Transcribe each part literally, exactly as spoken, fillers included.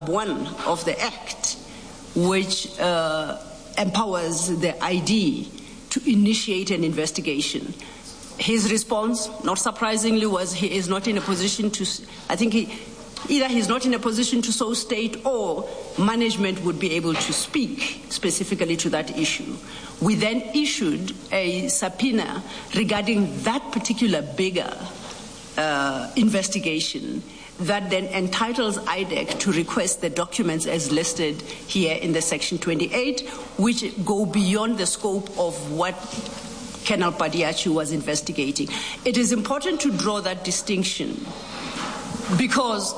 one of the Act, which uh, empowers the I D to initiate an investigation. His response, not surprisingly, was he is not in a position to, I think he, either he's not in a position to so state or management would be able to speak specifically to that issue. We then issued a subpoena regarding that particular bigger uh, investigation that then entitles I D E C to request the documents as listed here in the Section twenty-eight, which go beyond the scope of what Colonel Badiachi was investigating. It is important to draw that distinction because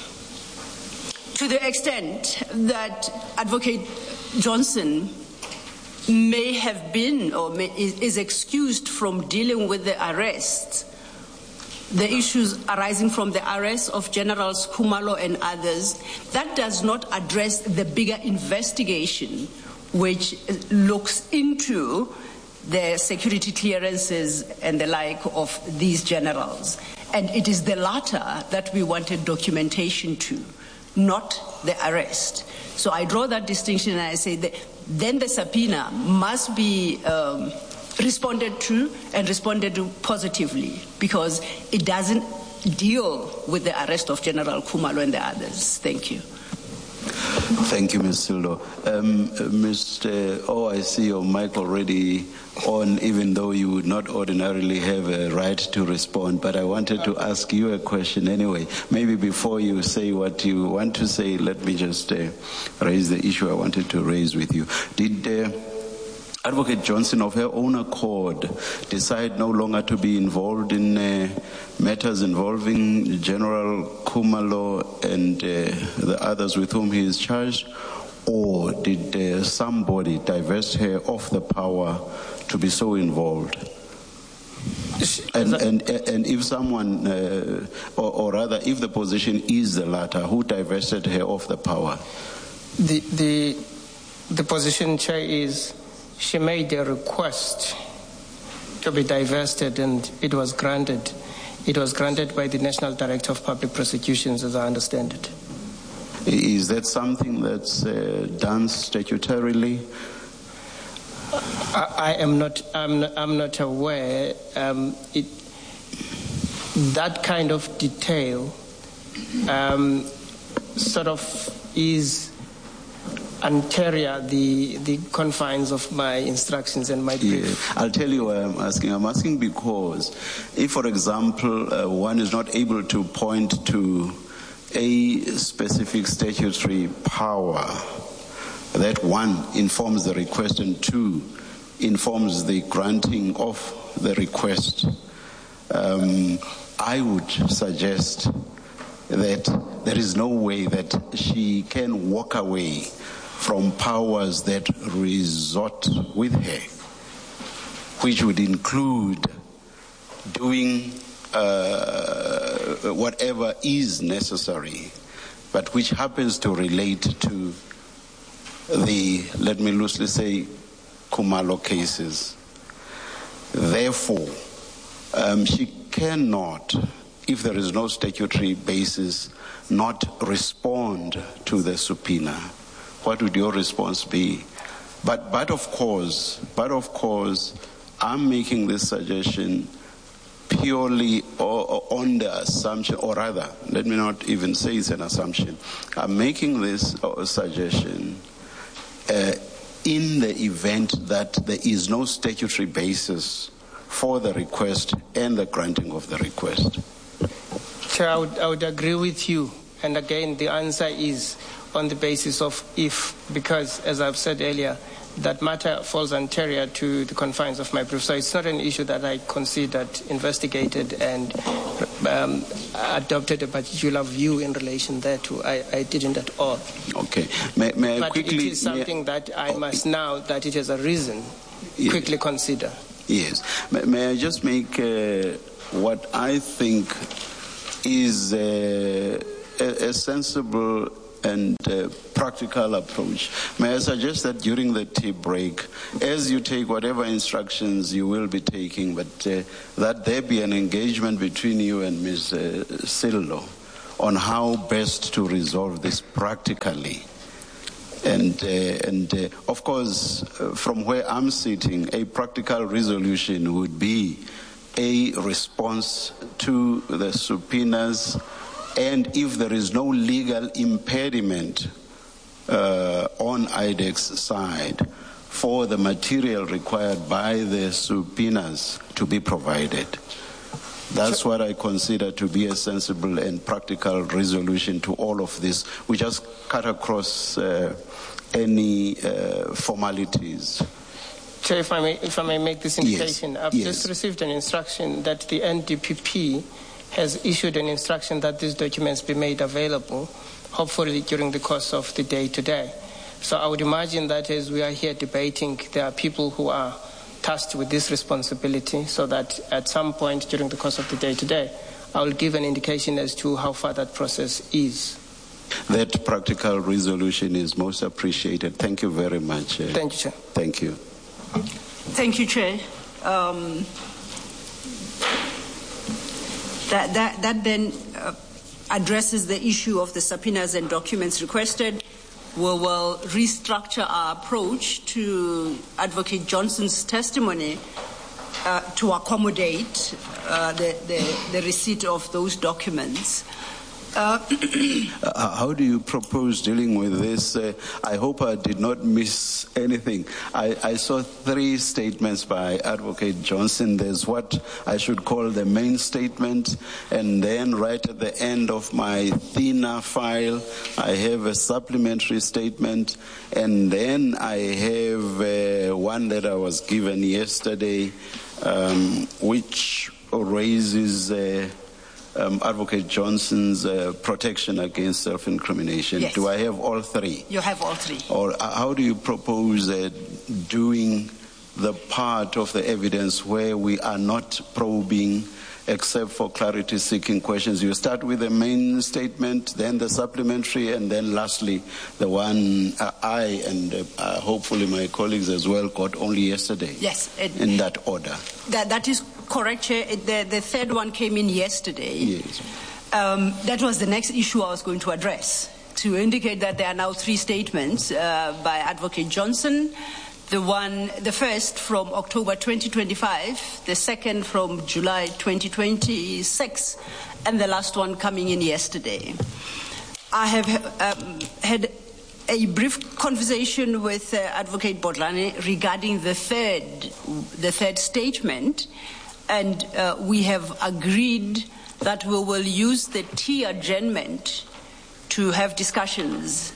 to the extent that Advocate Johnson may have been or may, is excused from dealing with the arrest, the issues arising from the arrest of Generals Khumalo and others, that does not address the bigger investigation which looks into the security clearances and the like of these generals. And it is the latter that we wanted documentation to, not the arrest. So I draw that distinction and I say that then the subpoena must be um, responded to and responded to positively because it doesn't deal with the arrest of General Khumalo and the others. Thank you. Thank you, Miz Sildo. Um, uh, Mister Oh, I see your mic already on, even though you would not ordinarily have a right to respond, but I wanted to ask you a question anyway. Maybe before you say what you want to say, let me just uh, raise the issue I wanted to raise with you. Did uh, Advocate Johnson, of her own accord, decide no longer to be involved in uh, matters involving General Khumalo and uh, the others with whom he is charged? Or did uh, somebody divest her of the power to be so involved? And, and, and if someone, uh, or, or rather, if the position is the latter, who divested her of the power? The, the, the position, Chair, is she made a request to be divested and it was granted. It was granted by the National Director of Public Prosecutions, as I understand it. Is that something that's uh, done statutorily? I, I am not. I'm not, I'm not aware. Um, it, that kind of detail um, sort of is anterior the the confines of my instructions and my brief. Yeah. I'll tell you why I'm asking. I'm asking because if, for example, uh, one is not able to point to a specific statutory power that one informs the request and two informs the granting of the request, um, I would suggest that there is no way that she can walk away from powers that resort with her, which would include doing uh, whatever is necessary, but which happens to relate to the, let me loosely say, Khumalo cases. Therefore, um, she cannot, if there is no statutory basis, not respond to the subpoena. What would your response be? But, but of course, but of course, I'm making this suggestion purely or, or on the assumption, or rather, let me not even say it's an assumption. I'm making this uh, suggestion uh, in the event that there is no statutory basis for the request and the granting of the request. Chair, I would, I would agree with you. And again, the answer is on the basis of if, because as I've said earlier, that matter falls anterior to the confines of my brief. So it's not an issue that I considered, investigated, and um, adopted a particular view in relation thereto. I, I didn't at all. Okay. May, may but I quickly... it is something I, that I must now, that it has arisen, yes, quickly consider. Yes. May, may I just make uh, what I think is uh, a, a sensible and uh, practical approach. May I suggest that during the tea break, as you take whatever instructions you will be taking, but uh, that there be an engagement between you and Miz Uh, Sildo on how best to resolve this practically. And, uh, and uh, of course, uh, from where I'm sitting, a practical resolution would be a response to the subpoenas, and if there is no legal impediment uh, on I D E C's side, for the material required by the subpoenas to be provided. That's what I consider to be a sensible and practical resolution to all of this. We just cut across uh, any uh, formalities. Chair, if I may, if I may make this indication, yes. I've yes. just received an instruction that the N D P P has issued an instruction that these documents be made available, hopefully during the course of the day today. So I would imagine that as we are here debating, there are people who are tasked with this responsibility, so that at some point during the course of the day today, I will give an indication as to how far that process is. That practical resolution is most appreciated. Thank you very much. Uh, Thank you, Chair. Thank you. Thank you, Chair. Um, that, that, that then uh, addresses the issue of the subpoenas and documents requested. We will restructure our approach to Advocate Johnson's testimony uh, to accommodate uh, the, the, the receipt of those documents. Uh, uh, how do you propose dealing with this? Uh, I hope I did not miss anything. I, I saw three statements by Advocate Johnson. There's what I should call the main statement, and then right at the end of my thinner file, I have a supplementary statement, and then I have uh, one that I was given yesterday, um, which raises uh, Um, Advocate Johnson's uh, protection against self-incrimination. Yes. Do I have all three? You have all three. Or uh, how do you propose uh, doing the part of the evidence where we are not probing except for clarity-seeking questions? You start with the main statement, then the supplementary, and then lastly the one uh, I and uh, uh, hopefully my colleagues as well got only yesterday. Yes. It, in that order. That, that is correct, Chair. The, the third one came in yesterday. Yes. Um, that was the next issue I was going to address, to indicate that there are now three statements uh, by Advocate Johnson. The one, the first from October twenty twenty-five, the second from July twenty twenty-six, and the last one coming in yesterday. I have um, had a brief conversation with uh, Advocate Botlane regarding the third, the third statement, and uh, we have agreed that we will use the T adjournment to have discussions.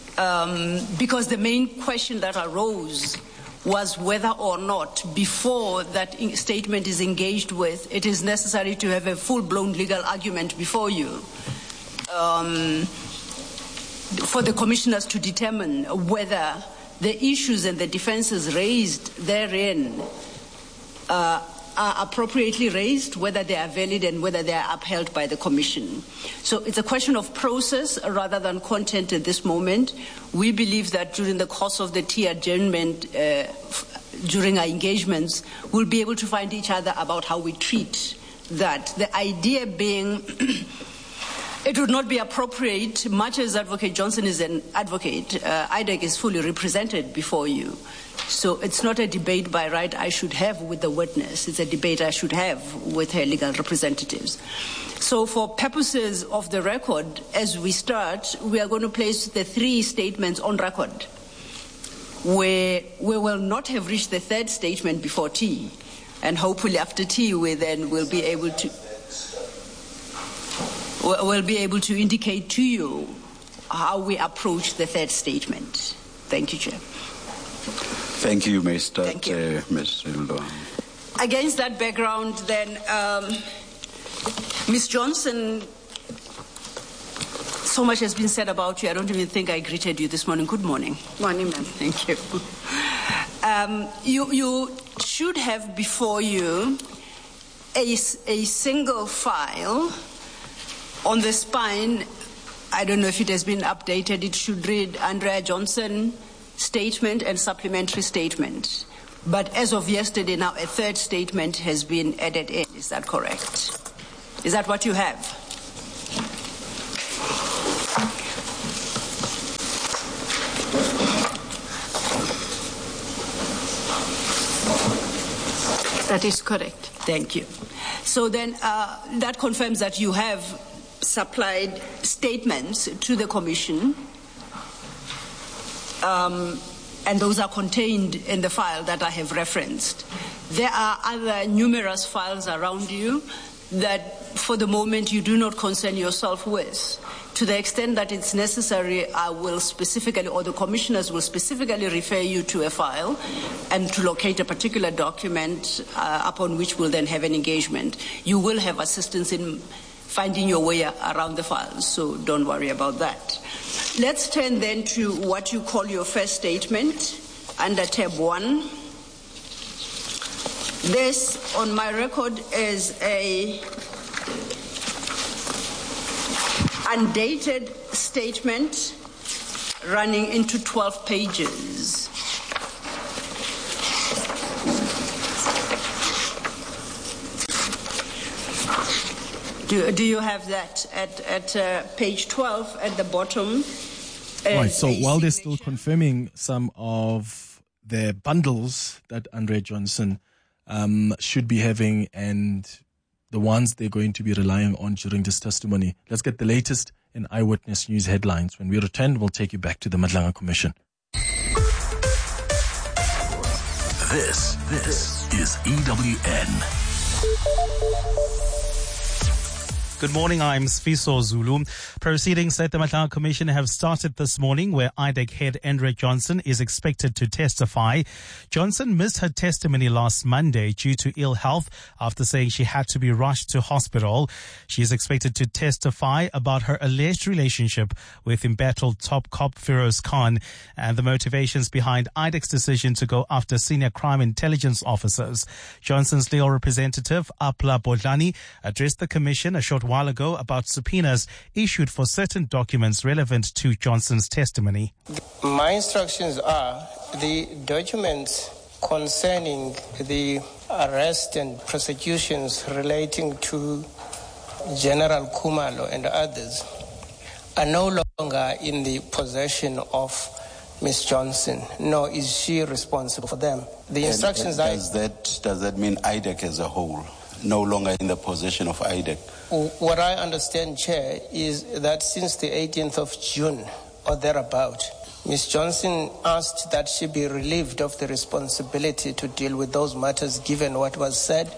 Um, because the main question that arose was whether or not, before that statement is engaged with, it is necessary to have a full-blown legal argument before you um, for the commissioners to determine whether the issues and the defenses raised therein uh, are appropriately raised, whether they are valid and whether they are upheld by the Commission. So it's a question of process rather than content at this moment. We believe that during the course of the T adjournment, uh, during our engagements, we'll be able to find each other about how we treat that. The idea being it would not be appropriate, much as Advocate Johnson is an advocate, uh, I D E C is fully represented before you. So it's not a debate by right I should have with the witness. It's a debate I should have with her legal representatives. So for purposes of the record, as we start, we are going to place the three statements on record, where we will not have reached the third statement before tea. And hopefully after tea, we then will be able to we'll be able to indicate to you how we approach the third statement. Thank you, Chair. Thank you, Mister Thank you. Uh, Mister Loan. Against that background, then, um, Miz Johnson, so much has been said about you. I don't even think I greeted you this morning. Good morning. Morning, ma'am. Thank you. Um, you. You should have before you a, a single file on the spine. I don't know if it has been updated. It should read Andrea Johnson statement and supplementary statement. But as of yesterday, now a third statement has been added in. Is that correct? Is that what you have? That is correct. Thank you. So then uh, that confirms that you have supplied statements to the Commission, um, and those are contained in the file that I have referenced. There are other numerous files around you that for the moment you do not concern yourself with. To the extent that it's necessary, I will specifically, or the commissioners will specifically refer you to a file and to locate a particular document uh, upon which we'll then have an engagement. You will have assistance in finding your way around the files, so don't worry about that. Let's turn then to what you call your first statement under tab one. This, on my record, is a undated statement running into twelve pages. Do, do you have that at, at uh, page twelve at the bottom? Right, so while they're still confirming some of the bundles that Andre Johnson um, should be having and the ones they're going to be relying on during this testimony, let's get the latest in Eyewitness News headlines. When we return, we'll take you back to the Madlanga Commission. This, this is E W N. Good morning, I'm Sfiso Zulu. Proceedings at the Madlanga Commission have started this morning, where I D E C head Andre Johnson is expected to testify. Johnson missed her testimony last Monday due to ill health after saying she had to be rushed to hospital. She is expected to testify about her alleged relationship with embattled top cop Feroz Khan and the motivations behind I D E C's decision to go after senior crime intelligence officers. Johnson's legal representative, Apla Bodlani, addressed the commission a short while ago about subpoenas issued for certain documents relevant to Johnson's testimony. My instructions are the documents concerning the arrest and prosecutions relating to General Khumalo and others are no longer in the possession of Miz Johnson, nor is she responsible for them. The instructions and, and does that does that mean I D E C as a whole no longer in the possession of I D E C? What I understand, Chair, is that since the eighteenth of June or thereabout, Miz Johnson asked that she be relieved of the responsibility to deal with those matters, given what was said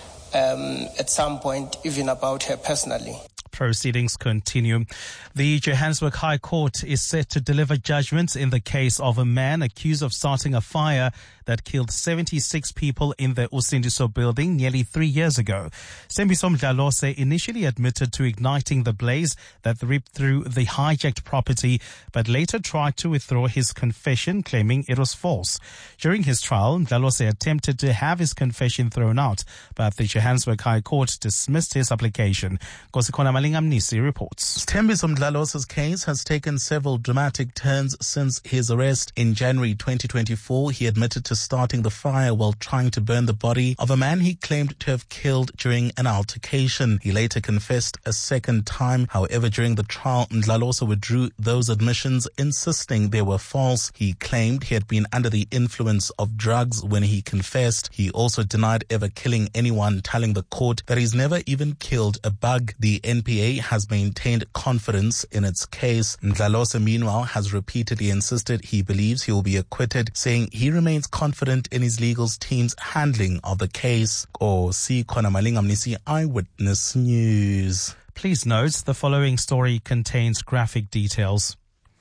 um, at some point, even about her personally. Proceedings continue. The Johannesburg High Court is set to deliver judgments in the case of a man accused of starting a fire that killed seventy-six people in the Usindiso building nearly three years ago. Sembiso Mdlalose initially admitted to igniting the blaze that ripped through the hijacked property, but later tried to withdraw his confession, claiming it was false. During his trial, Mdlalose attempted to have his confession thrown out, but the Johannesburg High Court dismissed his application. Kosikona Malingamnisi reports. Sembiso Mdlalose's case has taken several dramatic turns since his arrest in January twenty twenty-four. He admitted to starting the fire while trying to burn the body of a man he claimed to have killed during an altercation. He later confessed a second time. However, during the trial, Mdlalose withdrew those admissions, insisting they were false. He claimed he had been under the influence of drugs when he confessed. He also denied ever killing anyone, telling the court that he's never even killed a bug. The N P A has maintained confidence in its case. Mdlalose, meanwhile, has repeatedly insisted he believes he will be acquitted, saying he remains confident in his legal team's handling of the case. Or see Kona Malingamnisi, Eyewitness News. Please note the following story contains graphic details.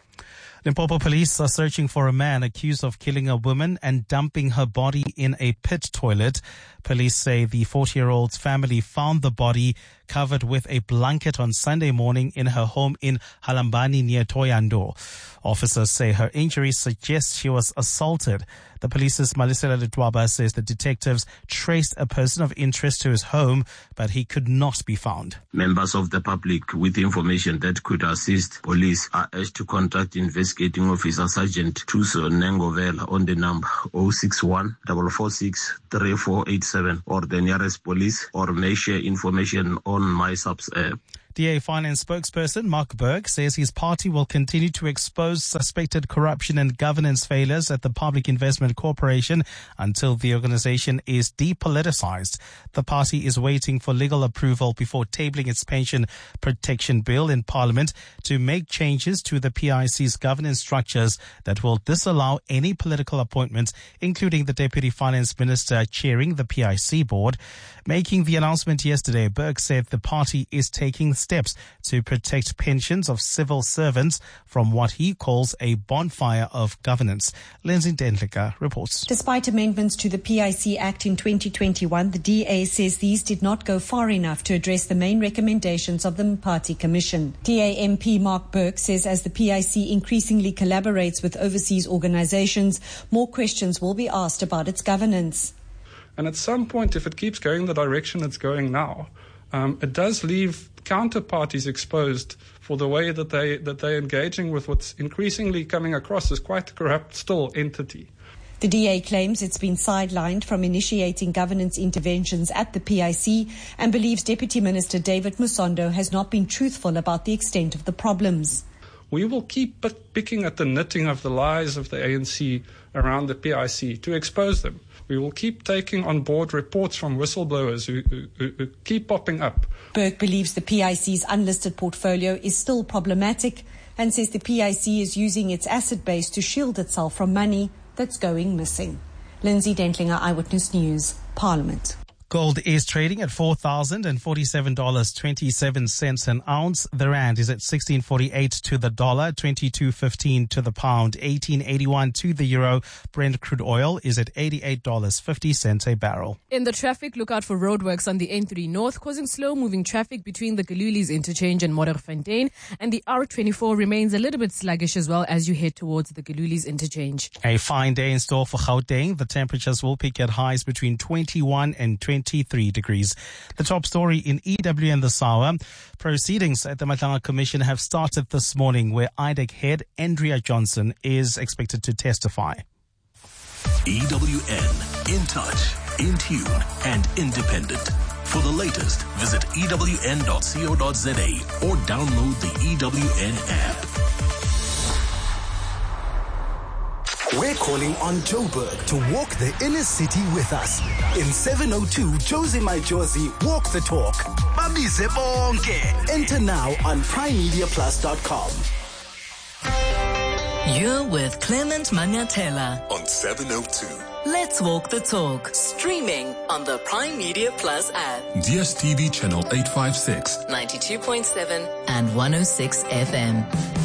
Limpopo police are searching for a man accused of killing a woman and dumping her body in a pit toilet. Police say the forty-year-old's family found the body covered with a blanket on Sunday morning in her home in Halambani near Toyando. Officers say her injuries suggest she was assaulted. The police's Malisela Letwaba says the detectives traced a person of interest to his home, but he could not be found. Members of the public with information that could assist police are urged to contact Investigating Officer Sergeant Tuso Nengovela on the number zero six one, four four six, three four eight seven or the nearest police, or may share information on MySubs app. D A Finance spokesperson Mark Burke says his party will continue to expose suspected corruption and governance failures at the Public Investment Corporation until the organization is depoliticized. The party is waiting for legal approval before tabling its pension protection bill in Parliament to make changes to the P I C's governance structures that will disallow any political appointments, including the Deputy Finance Minister chairing the P I C board. Making the announcement yesterday, Burke said the party is taking steps to protect pensions of civil servants from what he calls a bonfire of governance. Lindsay Dendlicker reports. Despite amendments to the P I C Act in twenty twenty-one, the D A says these did not go far enough to address the main recommendations of the Mpati Commission. D A M P Mark Burke says as the P I C increasingly collaborates with overseas organizations, more questions will be asked about its governance. And at some point, if it keeps going the direction it's going now, um, it does leave counterparties exposed for the way that they that they're engaging with what's increasingly coming across as quite a corrupt still entity. The D A claims it's been sidelined from initiating governance interventions at the P I C and believes Deputy Minister David Musondo has not been truthful about the extent of the problems. We will keep picking at the knitting of the lies of the A N C around the P I C to expose them. We will keep taking on board reports from whistleblowers who, who, who keep popping up. Burke believes the P I C's unlisted portfolio is still problematic and says the P I C is using its asset base to shield itself from money that's going missing. Lindsay Dentlinger, Eyewitness News, Parliament. Gold is trading at four thousand forty-seven dollars and twenty-seven cents an ounce. The rand is at sixteen forty-eight to the dollar, twenty-two fifteen to the pound, eighteen eighty-one to the euro. Brent crude oil is at eighty-eight dollars and fifty cents a barrel. In the traffic, look out for roadworks on the N three North, causing slow-moving traffic between the Galulis interchange and Modderfontein, and the R twenty-four remains a little bit sluggish as well as you head towards the Galulis interchange. A fine day in store for Gauteng. The temperatures will peak at highs between twenty-one and twenty-three degrees. The top story in E W N this hour. Proceedings at the Matlanga Commission have started this morning, where I D E C head Andrea Johnson is expected to testify. E W N, in touch, in tune, and independent. For the latest, visit E W N dot co dot za or download the E W N app. We're calling on Joburg to walk the inner city with us. In seven oh two, Josie My Josie, walk the talk. Babize bonke. Enter now on prime media plus dot com. You're with Clement Manyatela on seven oh two. Let's walk the talk. Streaming on the Prime Media Plus app. D S T V channel eight fifty-six, ninety-two point seven and one oh six F M.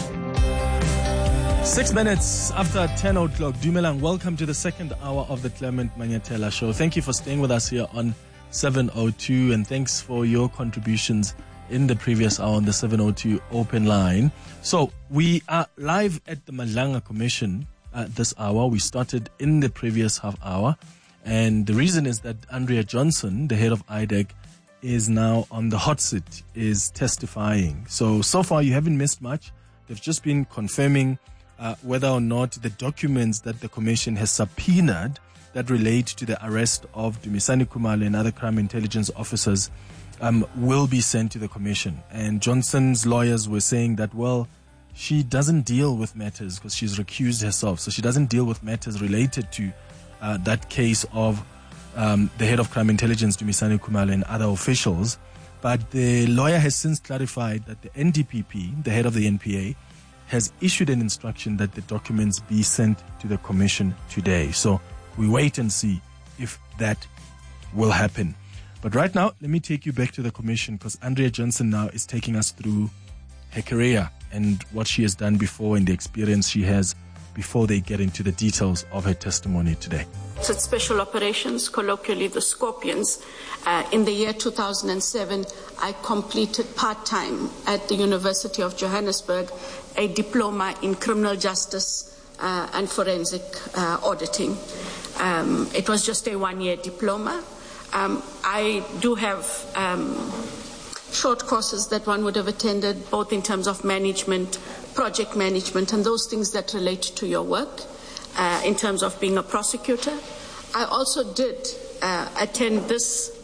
Six minutes after ten o'clock. Dumelang, welcome to the second hour of the Clement Manyatela Show. Thank you for staying with us here on seven oh two, and thanks for your contributions in the previous hour on the seven oh two open line. So we are live at the Matlanga Commission at this hour. We started in the previous half hour, and the reason is that Andrea Johnson, the head of I D E C, is now on the hot seat, is testifying. So, so far you haven't missed much. They've just been confirming Uh, whether or not the documents that the Commission has subpoenaed that relate to the arrest of Dumisani Khumalo and other crime intelligence officers um, will be sent to the Commission. And Johnson's lawyers were saying that, well, she doesn't deal with matters because she's recused herself. So she doesn't deal with matters related to uh, that case of um, the head of crime intelligence, Dumisani Khumalo, and other officials. But the lawyer has since clarified that the N D P P, the head of the N P A, has issued an instruction that the documents be sent to the Commission today. So we wait and see if that will happen. But right now, let me take you back to the Commission, because Andrea Johnson now is taking us through her career and what she has done before and the experience she has before they get into the details of her testimony today. At Special Operations, colloquially the Scorpions. Uh, in the year two thousand seven, I completed part-time at the University of Johannesburg a diploma in criminal justice uh, and forensic uh, auditing. Um, it was just a one-year diploma. Um, I do have um, short courses that one would have attended, both in terms of management, project management, and those things that relate to your work. Uh, in terms of being a prosecutor, I also did uh, attend this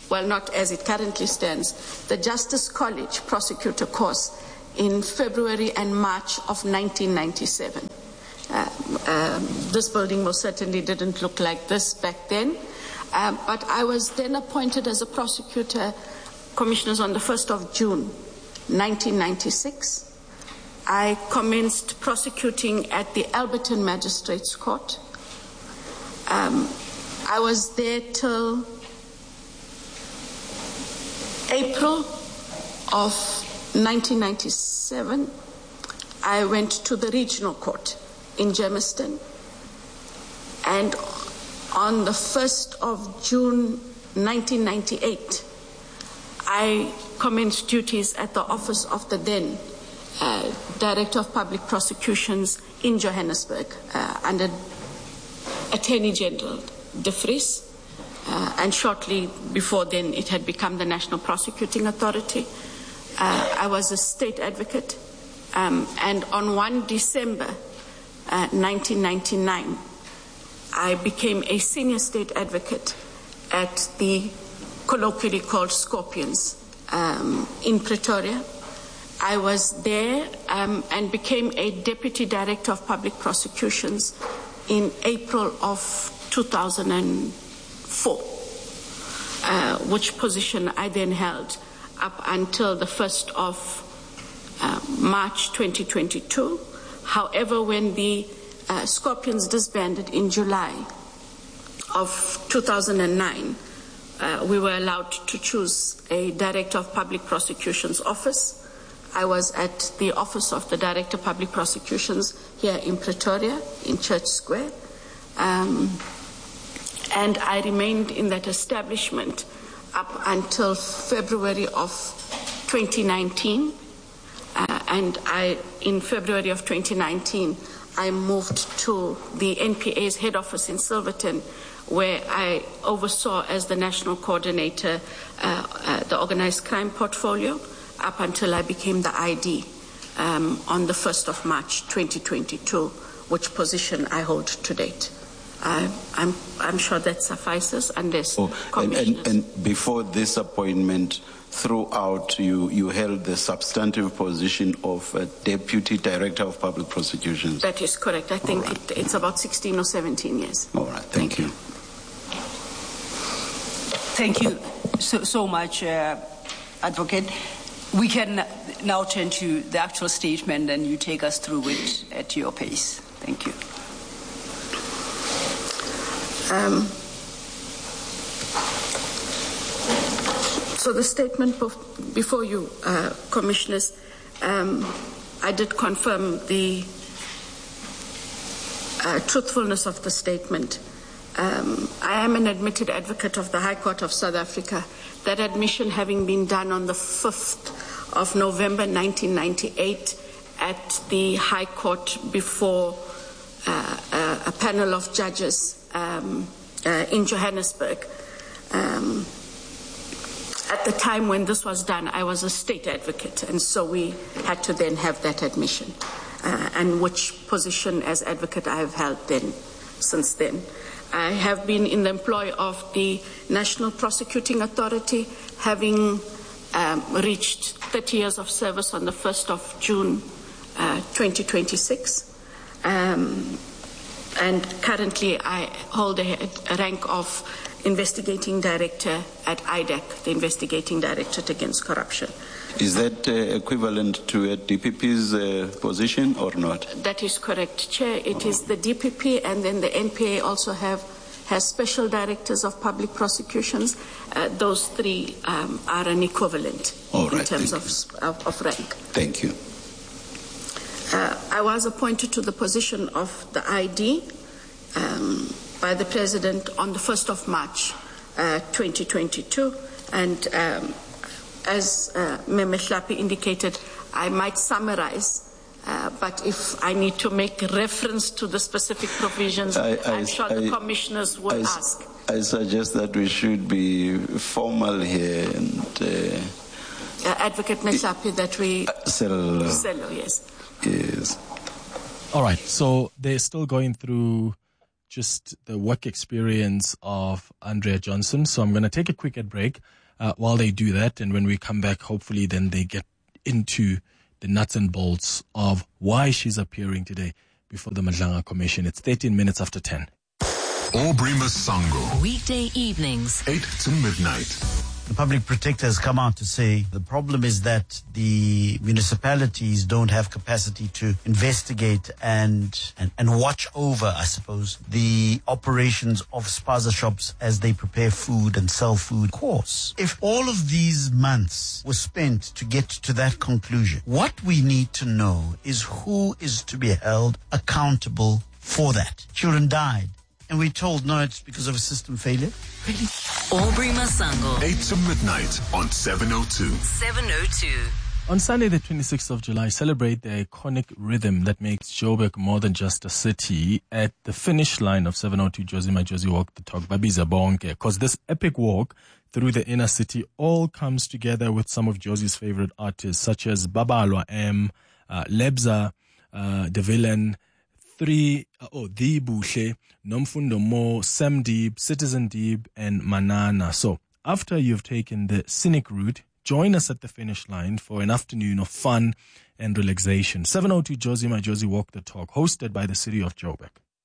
well, not as it currently stands, the Justice College prosecutor course in February and March of nineteen ninety-seven. Uh, um, this building most certainly didn't look like this back then, um, but I was then appointed as a prosecutor, commissioners, on the first of June nineteen ninety-six. I commenced prosecuting at the Alberton Magistrates Court. Um, I was there till April of nineteen ninety-seven. I went to the Regional Court in Germiston, and on the first of June nineteen ninety-eight, I commenced duties at the office of the then uh, Director of Public Prosecutions in Johannesburg uh, under Attorney General De Vries, uh, and shortly before then it had become the National Prosecuting Authority. Uh, I was a state advocate, um, and on the first of December uh, nineteen ninety-nine, I became a senior state advocate at the colloquially called Scorpions um, in Pretoria. I was there um, and became a Deputy Director of Public Prosecutions in April of two thousand four, uh, which position I then held up until the first of uh, March twenty twenty-two. However, when the uh, Scorpions disbanded in July of two thousand nine, uh, we were allowed to choose a Director of Public Prosecutions office. I was at the office of the Director of Public Prosecutions here in Pretoria, in Church Square, um, and I remained in that establishment up until February of twenty nineteen, uh, and I, in February of twenty nineteen, I moved to the N P A's head office in Silverton, where I oversaw as the national coordinator uh, uh, the organized crime portfolio, up until I became the I D um, on the first of March twenty twenty-two, which position I hold to date. I, I'm, I'm sure that suffices unless oh, and, and, and before this appointment, throughout you, you held the substantive position of uh, Deputy Director of Public Prosecutions. That is correct. I think right. it, it's about sixteen or seventeen years. All right. Thank, Thank you. you. Thank you so, so much, uh, Advocate. We can now turn to the actual statement and you take us through it at your pace. Thank you. Um, so the statement before you, uh, Commissioners, um, I did confirm the uh, truthfulness of the statement. Um, I am an admitted advocate of the High Court of South Africa. That admission having been done on the fifth of November nineteen ninety-eight at the High Court before uh, uh, a panel of judges um, uh, in Johannesburg. Um, at the time when this was done, I was a state advocate, and so we had to then have that admission, uh, and which position as advocate I have held then, since then. I have been in the employ of the National Prosecuting Authority, having um, reached thirty years of service on the first of June uh, twenty twenty-six. Um, and currently I hold a, a rank of Investigating Director at I D A C, the Investigating Directorate Against Corruption. Is that uh, equivalent to a D P P's uh, position or not? That is correct, Chair. It is the D P P, and then the N P A also have has special directors of public prosecutions. Uh, those three um, are an equivalent right, in terms of, of, of rank. Thank you. Uh, I was appointed to the position of the I D um, by the President on the first of March uh, twenty twenty-two, and um, as uh, Member Hlapi indicated, I might summarize, uh, but if I need to make reference to the specific provisions, I, I, I'm sure I, the commissioners will I, ask. I suggest that we should be formal here and... Uh, uh, Advocate Mehlapi, that we... Uh, Cello. Cello, yes. Yes. All right, so they're still going through just the work experience of Andrea Johnson, so I'm going to take a quick break. uh, while they do that. And when we come back, hopefully then they get into the nuts and bolts of why she's appearing today before the Madlanga Commission. It's thirteen minutes after ten. Aubrey Masango. Weekday evenings, eight to midnight. The public protector has come out to say the problem is that the municipalities don't have capacity to investigate and, and, and watch over, I suppose, the operations of spaza shops as they prepare food and sell food. Of course, if all of these months were spent to get to that conclusion, what we need to know is who is to be held accountable for that. Children died. And we're told, no, it's because of a system failure. Really? Aubrey Masango. eight to midnight on seven oh two. seven oh two. On Sunday, the twenty-sixth of July, celebrate the iconic rhythm that makes Joburg more than just a city at the finish line of seven oh two Jozi Majozi Walk the Talk, Babiza Bonke. Because this epic walk through the inner city all comes together with some of Josi's favorite artists, such as Babalwa M, uh, Lebza, uh, The Villain, Three, uh, oh, The Bushe, Nomfundo Mo, Sam Deeb, Citizen Deeb, and Manana. So, after you've taken the scenic route, join us at the finish line for an afternoon of fun and relaxation. seven oh two Jozi Majozi Walk the Talk, hosted by the city of Joburg.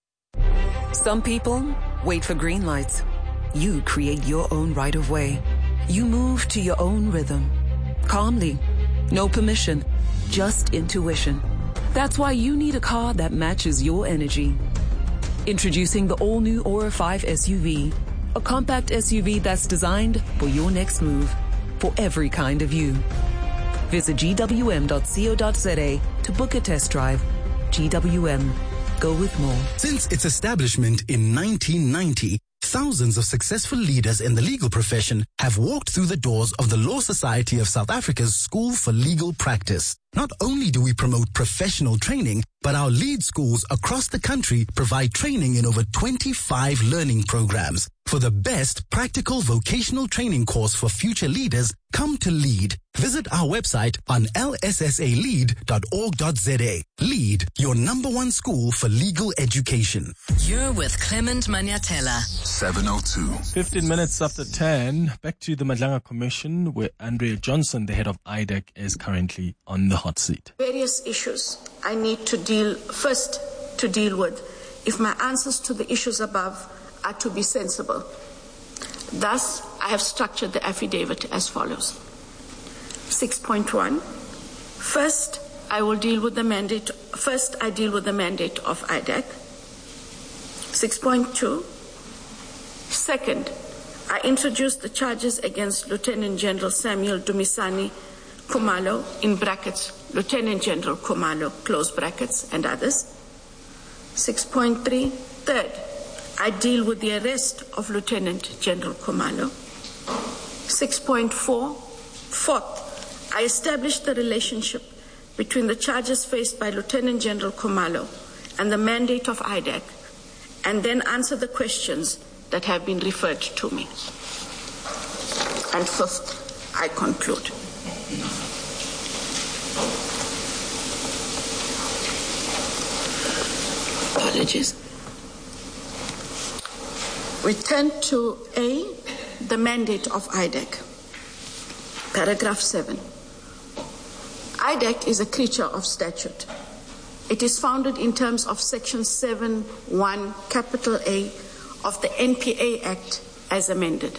Some people wait for green lights. You create your own right of way. You move to your own rhythm. Calmly. No permission. Just intuition. That's why you need a car that matches your energy. Introducing the all-new Aura five S U V, a compact S U V that's designed for your next move, for every kind of you. Visit G W M dot co dot Z A to book a test drive. G W M. Go with more. Since its establishment in nineteen ninety, thousands of successful leaders in the legal profession have walked through the doors of the Law Society of South Africa's School for Legal Practice. Not only do we promote professional training, but our lead schools across the country provide training in over twenty-five learning programs. For the best practical vocational training course for future leaders, come to LEAD. Visit our website on l s s a lead dot org dot z a. LEAD, your number one school for legal education. You're with Clement Maniatella. seven oh two. fifteen minutes after ten, back to the Madlanga Commission, where Andrea Johnson, the head of I D E C, is currently on the hot seat. Various issues I need to deal, first to deal with, if my answers to the issues above are to be sensible. Thus, I have structured the affidavit as follows. six point one. First, I will deal with the mandate. First, I deal with the mandate of I D E C. six point two. Second, I introduce the charges against Lieutenant General Samuel Dumisani Khumalo, in brackets, Lieutenant General Khumalo, close brackets, and others. six point three. Third, I deal with the arrest of Lieutenant General Khumalo. six point four. Fourth, I establish the relationship between the charges faced by Lieutenant General Khumalo and the mandate of I D E C, and then answer the questions that have been referred to me. And fifth, I conclude. Apologies. We turn to A, the mandate of I D E C. Paragraph seven. I D E C is a creature of statute. It is founded in terms of Section seven one, capital A, of the N P A Act as amended.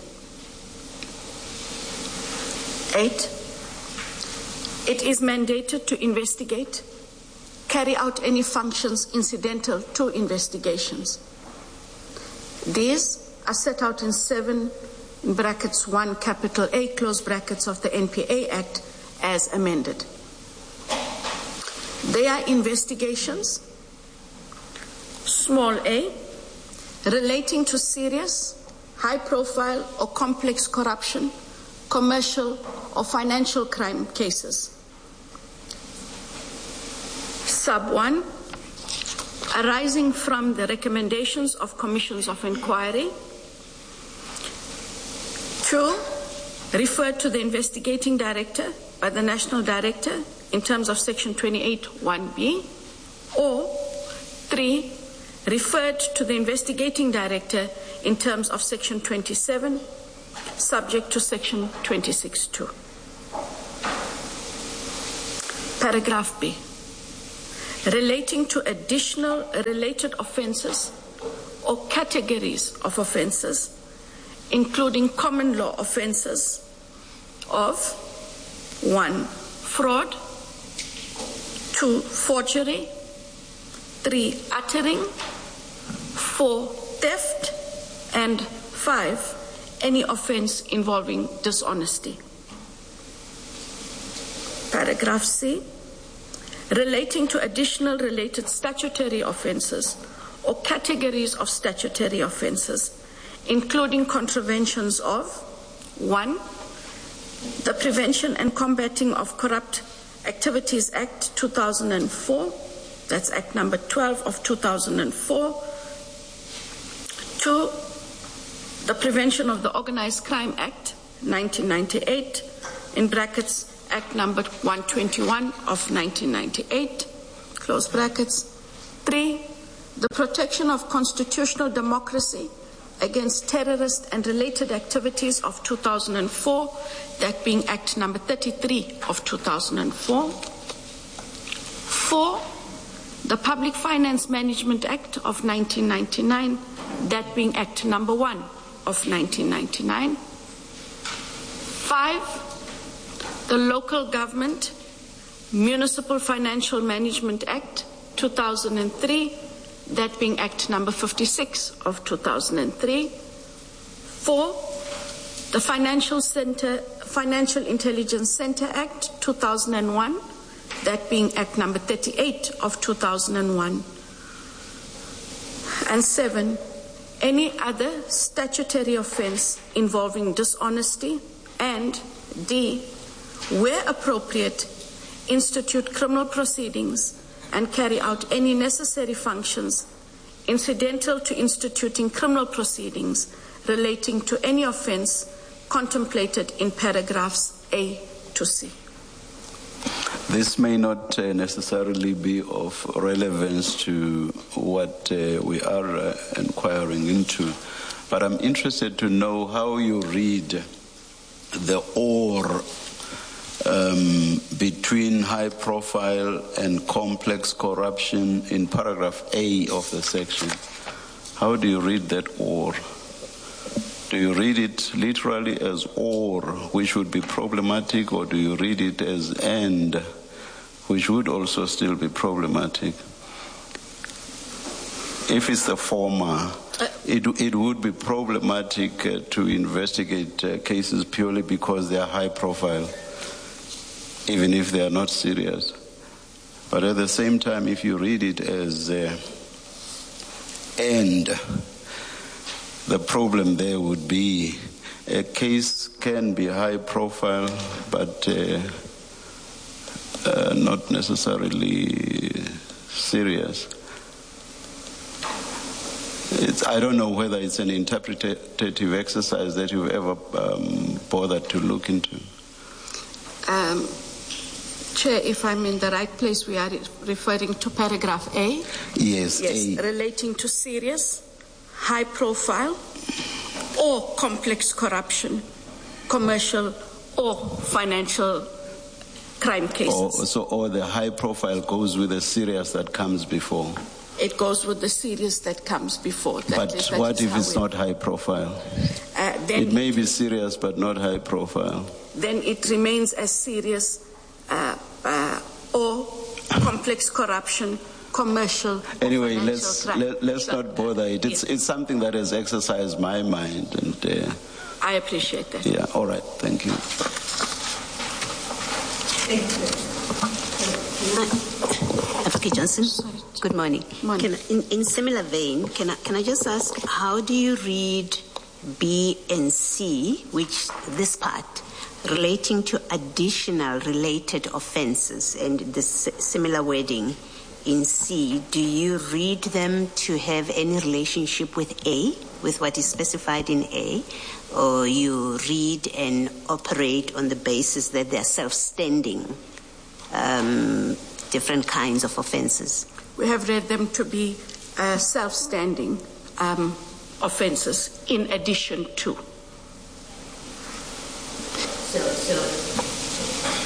Eight, it is mandated to investigate, carry out any functions incidental to investigations. These are set out in seven in brackets one capital A close brackets of the N P A Act as amended. They are investigations, small a, relating to serious, high profile or complex corruption, commercial or financial crime cases. Sub one, arising from the recommendations of commissions of inquiry. Two, referred to the investigating director by the national director in terms of Section twenty-eight one B. Or three, referred to the investigating director in terms of Section twenty-seven subject to section twenty-six two. Paragraph B. Relating to additional related offences or categories of offences, including common law offences of one, fraud, two, forgery, three, uttering, four, theft, and five, any offense involving dishonesty. Paragraph C. Relating to additional related statutory offences or categories of statutory offences, including contraventions of one, the Prevention and Combating of Corrupt Activities Act two thousand four, that's Act number twelve of two thousand four, two, the Prevention of the Organised Crime Act nineteen ninety-eight, in brackets Act number one twenty-one of nineteen ninety-eight, close brackets. Three, the Protection of Constitutional Democracy Against Terrorist and Related Activities of two thousand four, that being Act number thirty-three of two thousand four. Four, the Public Finance Management Act of nineteen ninety-nine, that being Act number one of nineteen ninety-nine. Five, the Local Government Municipal Financial Management Act two thousand three, that being Act number fifty-six of two thousand three. Four, the Financial Center, Financial Intelligence Center Act two thousand one, that being Act number thirty-eight of two thousand one. And seven, any other statutory offense involving dishonesty, and D, where appropriate, institute criminal proceedings and carry out any necessary functions incidental to instituting criminal proceedings relating to any offense contemplated in paragraphs A to C. This may not uh, necessarily be of relevance to what uh, we are uh, inquiring into, but I'm interested to know how you read the or um, between high profile and complex corruption in paragraph A of the section. How do you read that or? Do you read it literally as or, which would be problematic, or do you read it as and, which would also still be problematic? If it's the former, it, it would be problematic uh, to investigate uh, cases purely because they are high profile, even if they are not serious. But at the same time, if you read it as uh, and, the problem there would be a case can be high profile, but uh, uh, not necessarily serious. It's, I don't know whether it's an interpretative exercise that you've ever um, bothered to look into. Um, Chair, if I'm in the right place, we are referring to paragraph A? Yes, Yes, A. Relating to serious, high profile, or complex corruption, commercial or financial crime cases. Or, so, or the high profile goes with the serious that comes before. It goes with the serious that comes before. That But is, that what is if how it's we- not high profile? Uh, then It may be serious but not high profile. then it remains as serious uh, uh, or complex corruption, commercial. Anyway, or let's financial let, let's not bother it. It's it's something that has exercised my mind, and uh, I appreciate that. yeah. All right, thank you. Advocate Johnson, good morning. morning. Can I, in, in similar vein, can I, can I just ask, how do you read B and C, which this part, relating to additional related offenses, and this similar wording in C, do you read them to have any relationship with A, with what is specified in A, or you read and operate on the basis that they are self-standing um, different kinds of offenses? We have read them to be uh, self-standing um, offenses in addition to.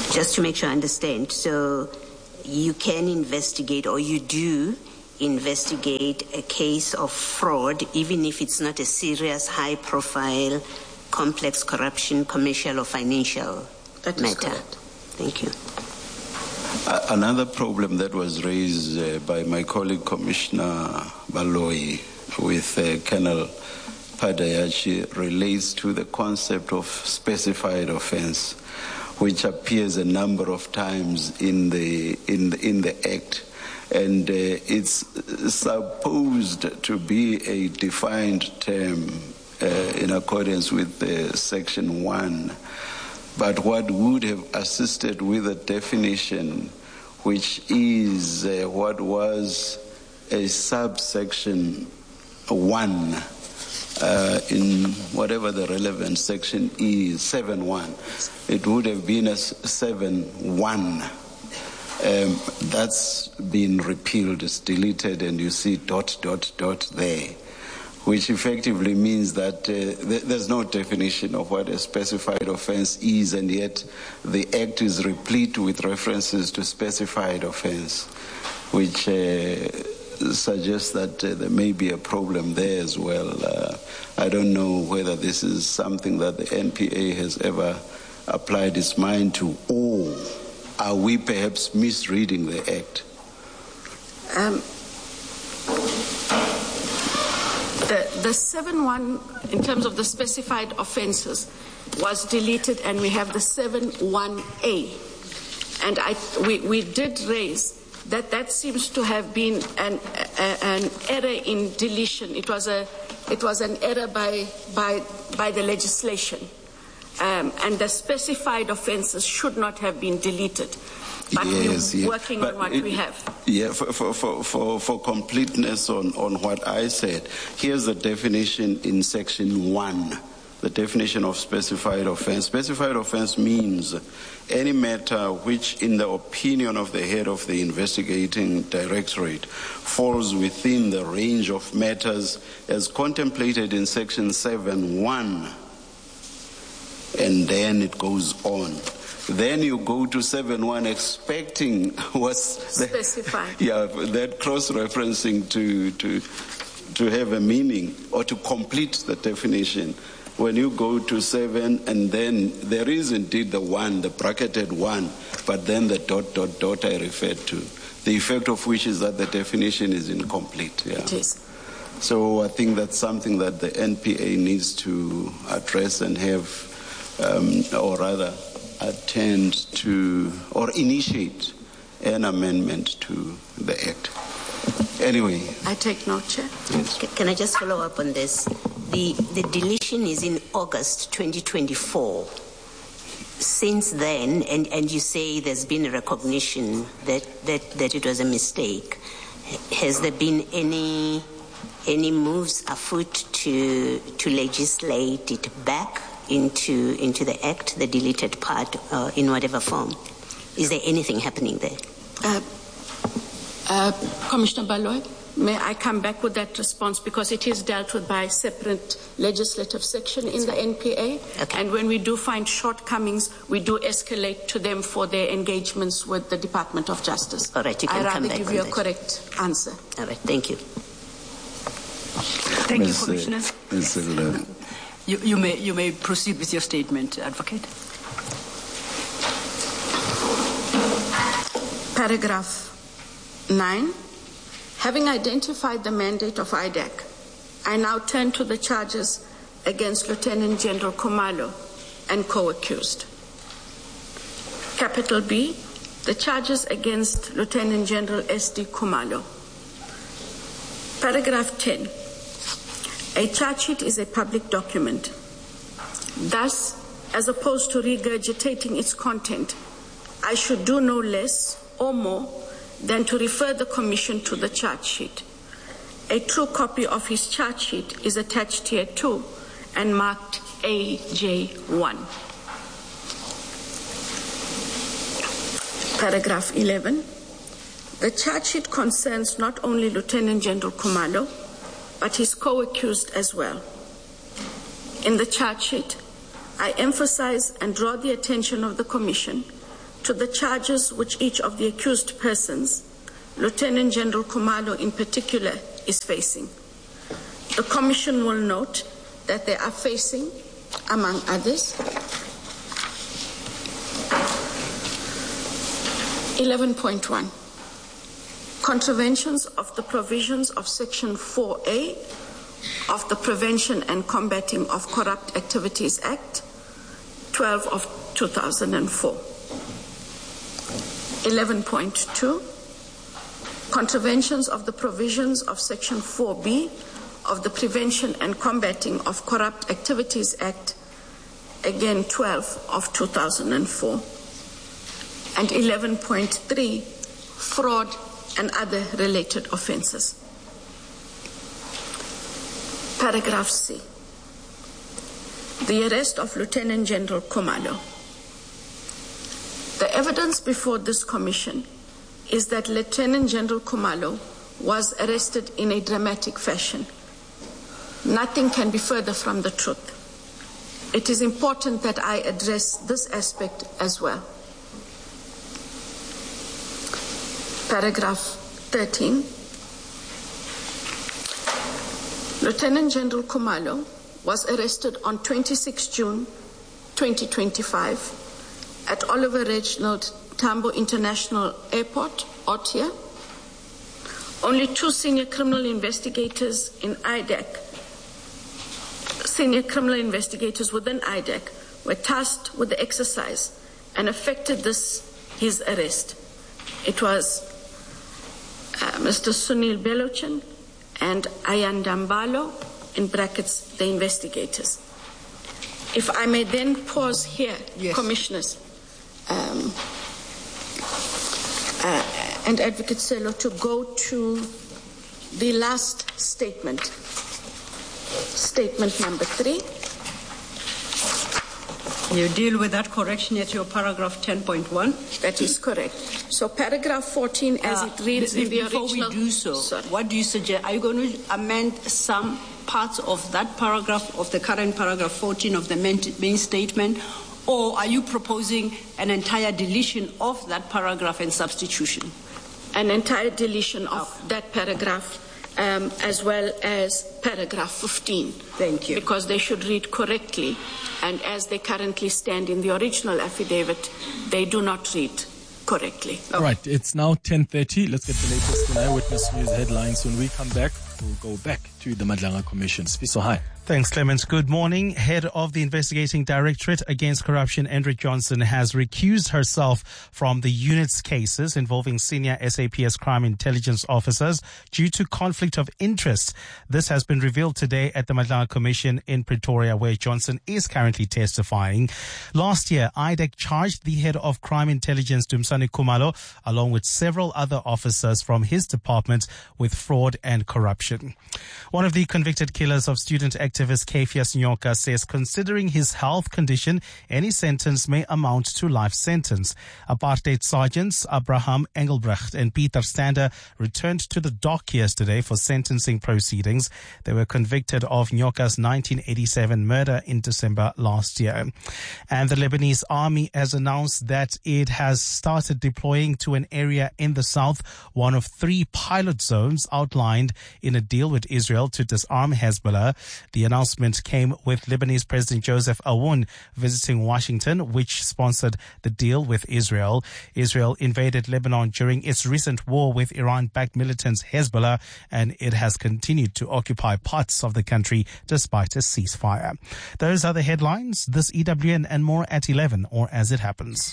just to make sure I understand, so you can investigate, or you do investigate a case of fraud, even if it's not a serious, high-profile, complex corruption, commercial or financial That is matter. correct. Thank you. Uh, Another problem that was raised uh, by my colleague Commissioner Baloyi with uh, Colonel Padayachi relates to the concept of specified offense, which appears a number of times in the in the, in the Act, and uh, it's supposed to be a defined term uh, in accordance with uh, Section One. But what would have assisted with a definition, which is uh, what was a subsection one uh, in whatever the relevant section is, seven one. It would have been a seven one. Um, that's been repealed, it's deleted, and you see dot, dot, dot there, which effectively means that uh, th- there's no definition of what a specified offense is, and yet the Act is replete with references to specified offense, which uh, suggests that uh, there may be a problem there as well. Uh, I don't know whether this is something that the N P A has ever applied its mind to, or are we perhaps misreading the Act? Um, The, the seven one, in terms of the specified offences, was deleted, and we have the seven one A. And I, we, we did raise that that seems to have been an, a, an error in deletion. It was, a, it was an error by, by, by the legislation. Um, and the specified offences should not have been deleted. But yes, we're yeah. working but on what it, we have. Yeah, for, for, for, for, for completeness on, on what I said, here's the definition in Section one, the definition of specified offense. Specified offense means any matter which, in the opinion of the head of the investigating directorate, falls within the range of matters as contemplated in Section seven one, and then it goes on. Then you go to seven one expecting what's specified. The, yeah, that cross-referencing to, to, to have a meaning or to complete the definition. When you go to seven, and then there is indeed the one, the bracketed one, but then the dot, dot, dot I referred to, the effect of which is that the definition is incomplete. Yeah. It is. So I think that's something that the N P A needs to address and have, um, or rather, attend to or initiate an amendment to the Act. Anyway. I take note, Chair. Yes. Can I just follow up on this? The, the deletion is in August twenty twenty-four. Since then, and, and you say there's been a recognition that, that, that it was a mistake, has there been any any moves afoot to to legislate it back into into the Act, the deleted part, uh, in whatever form? Is there anything happening there? Uh, uh, Commissioner Baloyi, may I come back with that response, because it is dealt with by a separate legislative section in the N P A, okay. And when we do find shortcomings, we do escalate to them for their engagements with the Department of Justice. All right, you can I'd come rather back give on you a that. correct answer. All right, thank you. Thank Miz you, Commissioners. Miz Zulu. You, you, may, you may proceed with your statement, Advocate. Paragraph nine. Having identified the mandate of I D A C, I now turn to the charges against Lieutenant General Khumalo and co-accused. Capital B, the charges against Lieutenant General S D Khumalo. Paragraph ten. A charge sheet is a public document. Thus, as opposed to regurgitating its content, I should do no less or more than to refer the Commission to the charge sheet. A true copy of his charge sheet is attached here too and marked A J one. Paragraph eleven. The charge sheet concerns not only Lieutenant General Khumalo, but his co-accused as well. In the charge sheet, I emphasize and draw the attention of the Commission to the charges which each of the accused persons, Lieutenant General Khumalo in particular, is facing. The Commission will note that they are facing, among others, eleven point one, contraventions of the provisions of Section four A of the Prevention and Combating of Corrupt Activities Act twelve of two thousand four. eleven point two, contraventions of the provisions of Section four B of the Prevention and Combating of Corrupt Activities Act, again twelve of two thousand four. And eleven point three, fraud and other related offences. Paragraph C. The arrest of Lieutenant General Khumalo. The evidence before this commission is that Lieutenant General Khumalo was arrested in a dramatic fashion. Nothing can be further from the truth. It is important that I address this aspect as well. Paragraph thirteen. Lieutenant General Khumalo was arrested on the twenty-sixth of June twenty twenty-five at Oliver Reginald Tambo International Airport, Otia. Only two senior criminal investigators in I D A C, senior criminal investigators within I D A C, were tasked with the exercise and effected this, his arrest. It was uh, Mister Sunil Belochan and Ayan Dambalo, in brackets, the investigators. If I may then pause here, yes. Commissioners, um, uh, and Advocate Sello, to go to the last statement, statement number three. You deal with that correction at your paragraph ten point one? That is correct. So paragraph fourteen, as uh, it reads b- in the before original... Before we do so, Sorry. What do you suggest? Are you going to amend some parts of that paragraph, of the current paragraph fourteen of the main, main statement, or are you proposing an entire deletion of that paragraph and substitution? An entire deletion of okay. that paragraph, um, as well as paragraph fifteen. Thank you. Because they should read correctly, and as they currently stand in the original affidavit, they do not read correctly. All right, it's now ten thirty. Let's get the latest in Eyewitness News headlines. When we come back, we'll go back to the Madlanga Commission. Spiso, hi. Thanks, Clemens. Good morning. Head of the Investigating Directorate Against Corruption, Hendrik Johnson, has recused herself from the unit's cases involving senior S A P S crime intelligence officers due to conflict of interest. This has been revealed today at the Madlanga Commission in Pretoria, where Johnson is currently testifying. Last year, I D E C charged the head of crime intelligence, Dumisani Khumalo, along with several other officers from his department with fraud and corruption. One of the convicted killers of student activists, Kefias Nyoka, says considering his health condition, any sentence may amount to life sentence. Apartheid sergeants Abraham Engelbrecht and Peter Stander returned to the dock yesterday for sentencing proceedings. They were convicted of Nyoka's nineteen eighty-seven murder in December last year. And the Lebanese army has announced that it has started deploying to an area in the south, one of three pilot zones outlined in a deal with Israel to disarm Hezbollah. The announcement came with Lebanese President Joseph Aoun visiting Washington, which sponsored the deal with Israel. Israel invaded Lebanon during its recent war with Iran-backed militants Hezbollah, and it has continued to occupy parts of the country despite a ceasefire. Those are the headlines. This E W N and more at eleven, or as it happens.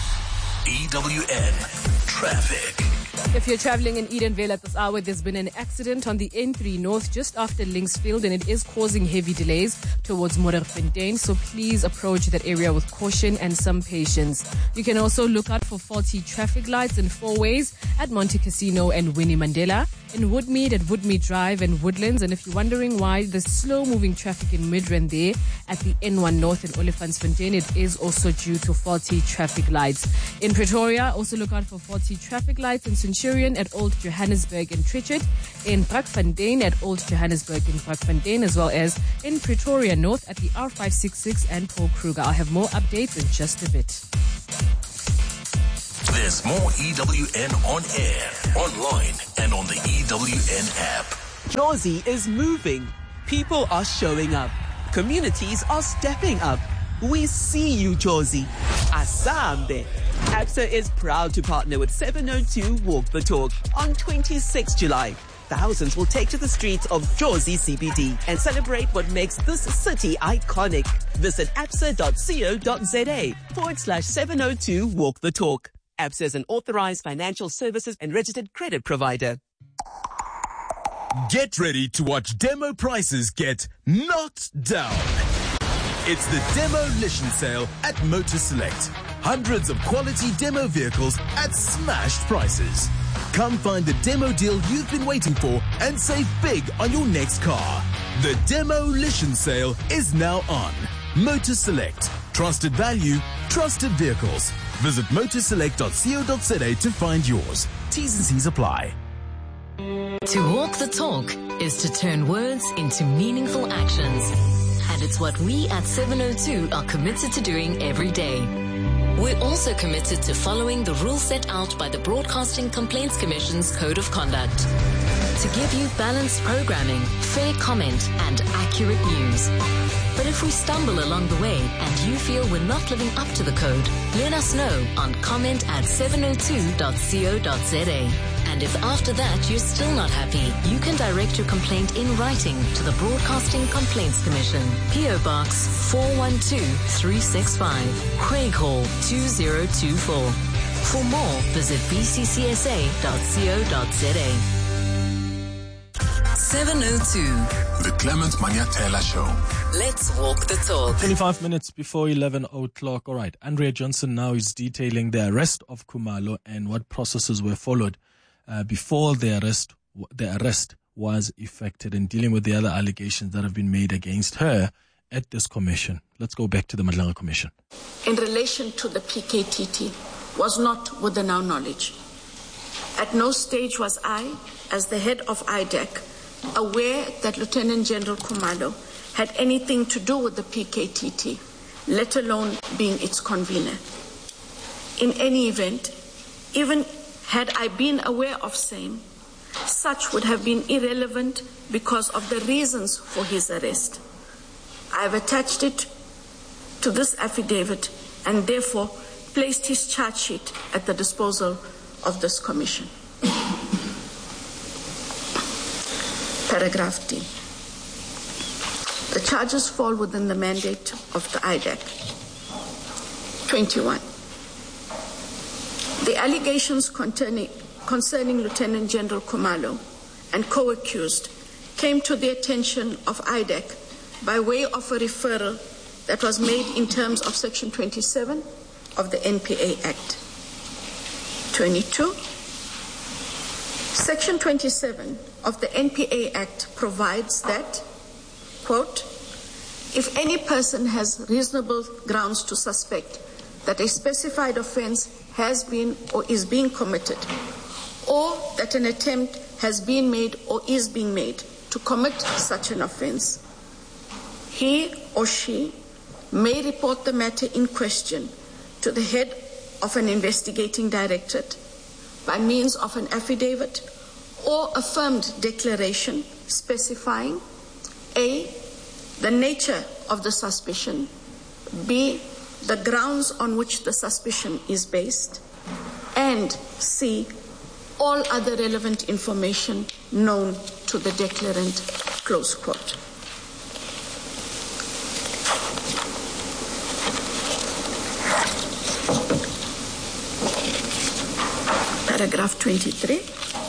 E W N Traffic. If you're traveling in Edenvale at this hour, there's been an accident on the N three North just after Linksfield, and it is causing heavy delays towards Modderfontein, so please approach that area with caution and some patience. You can also look out for faulty traffic lights and four ways at Monte Casino and Winnie Mandela, in Woodmead at Woodmead Drive and Woodlands. And if you're wondering why there's slow-moving traffic in Midrand there at the N one North in Olifantsfontein, it is also due to faulty traffic lights. In Pretoria, also look out for faulty traffic lights in Centurion at Old Johannesburg and Tritchard, in Brakfontein at Old Johannesburg and Brakfontein, as well as in Pretoria North at the R five sixty-six and Paul Kruger. I'll have more updates in just a bit. There's more E W N on air, online, and on the E W N app. Jozi is moving. People are showing up. Communities are stepping up. We see you, Jozi. Asambe. ABSA is proud to partner with seven oh two Walk the Talk on twenty-sixth of July. Thousands will take to the streets of Jozi C B D and celebrate what makes this city iconic. Visit absa.co.za forward slash 702 Walk the Talk. ABSA is an authorized financial services and registered credit provider. Get ready to watch demo prices get knocked down. It's the demolition sale at Motor Select. Hundreds of quality demo vehicles at smashed prices. Come find the demo deal you've been waiting for and save big on your next car. The demolition sale is now on. Motor Select. Trusted value, trusted vehicles. Visit motor select dot co dot za to find yours. T's and C's apply. To walk the talk is to turn words into meaningful actions. And it's what we at seven oh two are committed to doing every day. We're also committed to following the rules set out by the Broadcasting Complaints Commission's Code of Conduct. To give you balanced programming, fair comment, and accurate news. But if we stumble along the way and you feel we're not living up to the code, let us know on comment at seven oh two dot co dot za. And if after that you're still not happy, you can direct your complaint in writing to the Broadcasting Complaints Commission. P O Box four one two three six five, Craig Hall two zero two four. For more, visit b c c s a dot co dot za. seven oh two. The Clement Manyatela Show. Let's walk the talk. twenty-five minutes before eleven o'clock. All right. Andrea Johnson now is detailing the arrest of Khumalo and what processes were followed uh, before the arrest, the arrest was effected, and dealing with the other allegations that have been made against her at this commission. Let's go back to the Madlanga Commission. In relation to the P K T T was not within our knowledge. At no stage was I, as the head of I D E C, aware that Lieutenant General Khumalo had anything to do with the P K T T, let alone being its convener. In any event, even had I been aware of same, such would have been irrelevant because of the reasons for his arrest. I have attached it to this affidavit and therefore placed his charge sheet at the disposal of this commission. Paragraph D. The charges fall within the mandate of the I D E C. twenty-one. The allegations concerning, concerning Lieutenant General Khumalo and co-accused came to the attention of I D E C by way of a referral that was made in terms of Section twenty-seven of the N P A Act. twenty-two. Section twenty-seven of the N P A Act provides that, quote, if any person has reasonable grounds to suspect that a specified offense has been or is being committed, or that an attempt has been made or is being made to commit such an offense, he or she may report the matter in question to the head of an investigating directorate by means of an affidavit or affirmed declaration specifying A, the nature of the suspicion, B, the grounds on which the suspicion is based, and C, all other relevant information known to the declarant, close quote. Paragraph twenty-three.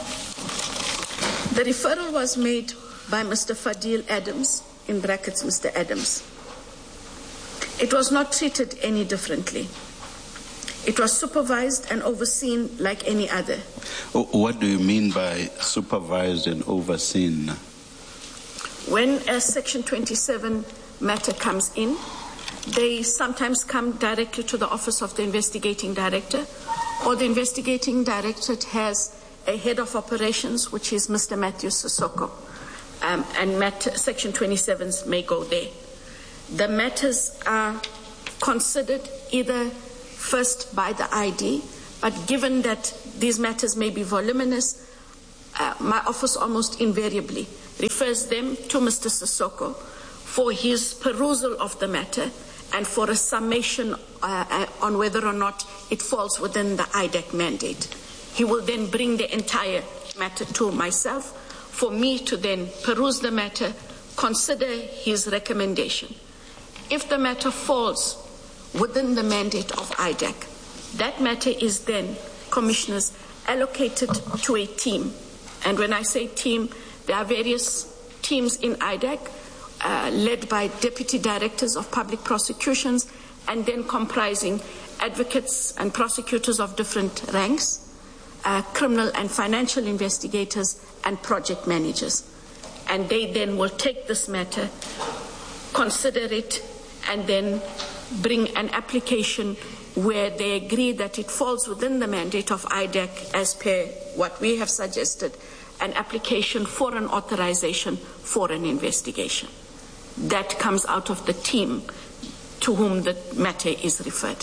The referral was made by Mister Fadil Adams, in brackets Mister Adams. It was not treated any differently. It was supervised and overseen like any other. What do you mean by supervised and overseen? When a Section twenty-seven matter comes in, they sometimes come directly to the office of the investigating director, or the investigating directorate has a head of operations, which is Mister Matthew Sissoko, um, and matter, Section twenty-sevens may go there. The matters are considered either first by the I D, But given that these matters may be voluminous, uh, my office almost invariably refers them to Mister Sissoko for his perusal of the matter and for a summation uh, on whether or not it falls within the I D E C mandate. He will then bring the entire matter to myself for me to then peruse the matter, consider his recommendation. If the matter falls within the mandate of I D E C, that matter is then, Commissioners, allocated to a team. And when I say team, there are various teams in I D E C uh, led by deputy directors of public prosecutions and then comprising advocates and prosecutors of different ranks, uh, criminal and financial investigators, and project managers. And they then will take this matter, consider it, and then bring an application where they agree that it falls within the mandate of I D E C as per what we have suggested, an application for an authorization for an investigation. That comes out of the team to whom the matter is referred.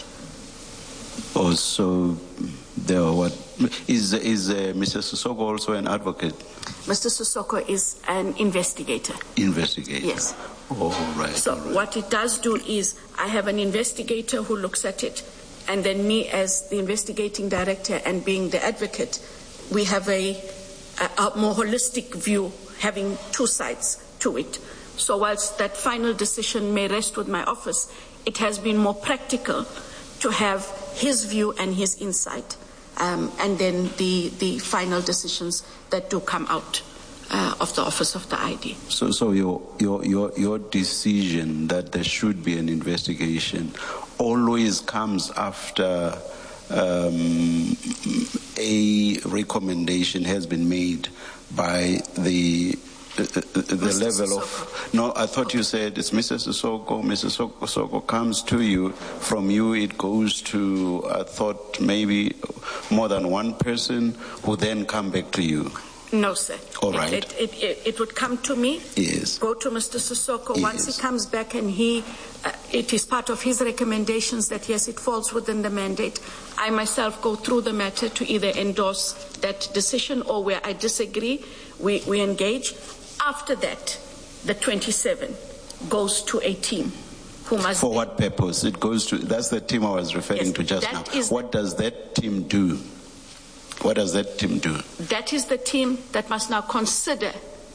Also, there are what is is uh, Mister Sissoko also an advocate? Mister Sissoko is an investigator. Investigator. Yes. Oh, right. So all right. what it does do is I have an investigator who looks at it, and then me as the investigating director and being the advocate, we have a, a, a more holistic view, having two sides to it. So whilst that final decision may rest with my office, it has been more practical to have his view and his insight, um, and then the, the final decisions that do come out uh, of the office of the I D. So, so your, your, your, your decision that there should be an investigation always comes after um, a recommendation has been made by the Uh, the Mister level Sissoko. of no I thought you said it's Mister Sissoko. Mister Sissoko comes to you, from you it goes to I thought maybe more than one person who then come back to you. No, sir. All right. It, it, it, it would come to me. Yes. Go to Mister Sissoko. Yes. Once he comes back and he, uh, it is part of his recommendations that yes, it falls within the mandate. I myself go through the matter to either endorse that decision or where I disagree, we, we engage. After that, the twenty-seven goes to a team who must. For what purpose? It goes to. That's the team I was referring yes, to just now. What does that team do? What does that team do? That is the team that must now consider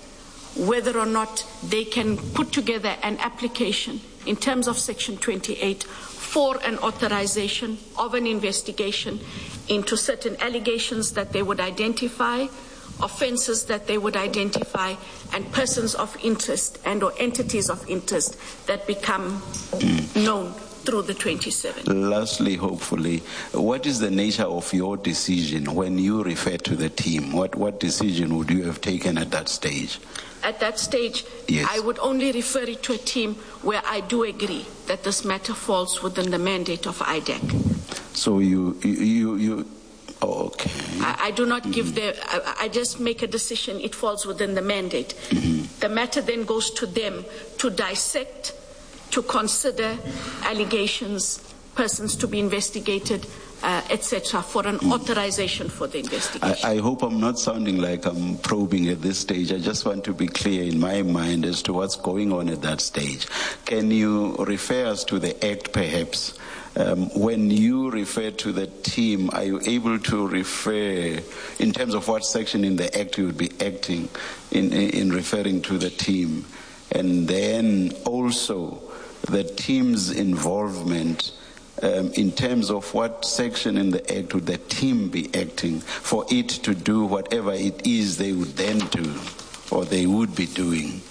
whether or not they can put together an application in terms of Section twenty-eight for an authorization of an investigation into certain allegations that they would identify, offences that they would identify, and persons of interest and or entities of interest that become mm. known through the twenty-seven. Lastly, hopefully, what is the nature of your decision when you refer to the team? What, what decision would you have taken at that stage? At that stage, yes. I would only refer it to a team where I do agree that this matter falls within the mandate of I D E C. So you, you, you, oh, okay. I, I do not mm-hmm. give the, I, I just make a decision, it falls within the mandate. Mm-hmm. The matter then goes to them to dissect, to consider allegations, persons to be investigated, uh, et cetera, for an mm. authorization for the investigation. I, I hope I'm not sounding like I'm probing at this stage. I just want to be clear in my mind as to what's going on at that stage. Can you refer us to the Act, perhaps? Um, when you refer to the team, are you able to refer, in terms of what section in the Act you would be acting in, in, in referring to the team? And then also the team's involvement um, in terms of what section in the Act would the team be acting for it to do whatever it is they would then do or they would be doing.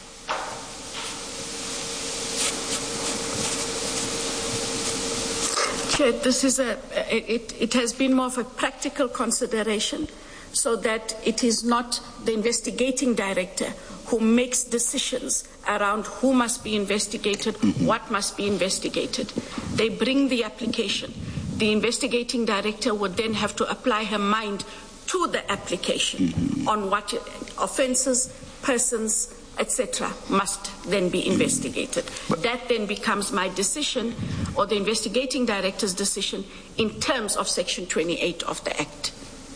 Chair, this is a, it, it has been more of a practical consideration so that it is not the investigating director who makes decisions around who must be investigated, mm-hmm. what must be investigated. They bring the application. The investigating director would then have to apply her mind to the application mm-hmm. on what offences, persons, et cetera, must then be investigated. But that then becomes my decision, or the investigating director's decision, in terms of Section twenty-eight of the Act.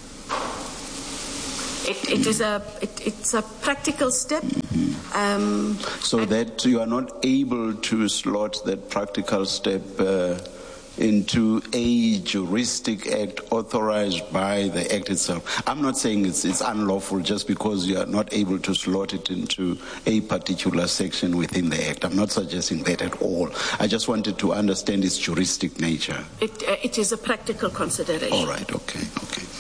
It, it is a it, it's a practical step. Um, so that you are not able to slot that practical step uh, into a juristic act authorized by the act itself. I'm not saying it's, it's unlawful just because you are not able to slot it into a particular section within the act. I'm not suggesting that at all. I just wanted to understand its juristic nature. It, uh, it is a practical consideration. All right, okay, okay.